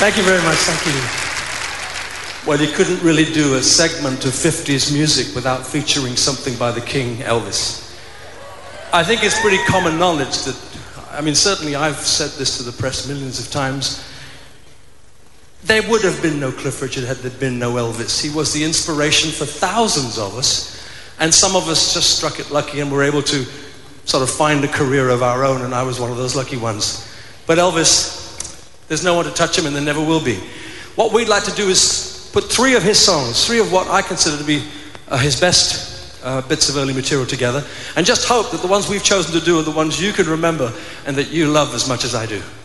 Thank you very much, thank you. Well, you couldn't really do a segment of 50s music without featuring something by the King, Elvis. I think it's pretty common knowledge that, I mean, certainly I've said this to the press millions of times, there would have been no Cliff Richard had there been no Elvis. He was the inspiration for thousands of us, and some of us just struck it lucky and were able to sort of find a career of our own, and I was one of those lucky ones. But Elvis, there's no one to touch him, and there never will be. What we'd like to do is put three of his songs, three of what I consider to be his best bits of early material together, and just hope that the ones we've chosen to do are the ones you can remember and that you love as much as I do.